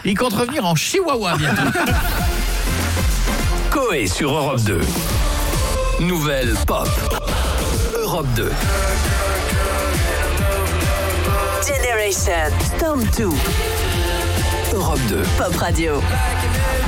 Il compte revenir en chihuahua bientôt. Coé sur Europe 2. Nouvelle pop. Europe 2. Generation Storm 2. Europe 2. Pop Radio.